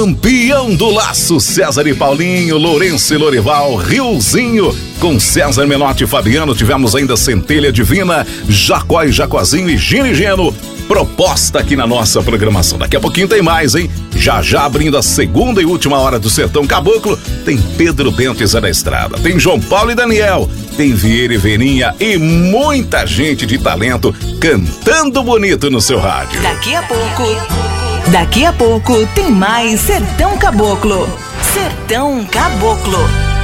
Campeão do Laço, César e Paulinho, Lourenço e Lorival, Riozinho, com César Menotti e Fabiano. Tivemos ainda Centelha Divina, Jacó e Jacozinho e Gino e Geno. Proposta aqui na nossa programação. Daqui a pouquinho tem mais, hein? Já abrindo a segunda e última hora do Sertão Caboclo, tem Pedro Bento e Zé da Estrada, tem João Paulo e Daniel, tem Vieira e Verinha e muita gente de talento cantando bonito no seu rádio. Daqui a pouco tem mais Sertão Caboclo. Sertão Caboclo.